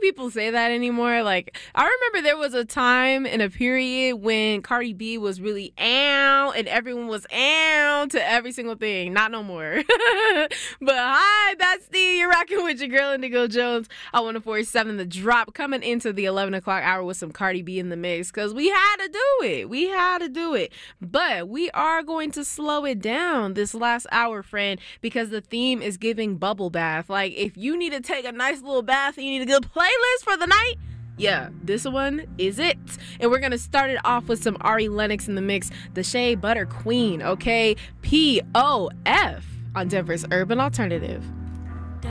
people say that anymore. Like, I remember there was a time in a period when Cardi B was really ow and everyone was ow to every single thing. Not no more. But hi, Bestie. You're rocking with your girl Indigo Jones on 104.7 The Drop, coming into the 11 o'clock hour with some Cardi B in the mix because we had to do it. We had to do it. But we are going to slow it down this last hour, friend, because the theme is giving bubble bath. Like, if you need to take a nice little bath and you need a good playlist for the night, yeah, this one is it. And we're going to start it off with some Ari Lennox in the mix, the Shea Butter Queen, okay? POF on Denver's Urban Alternative.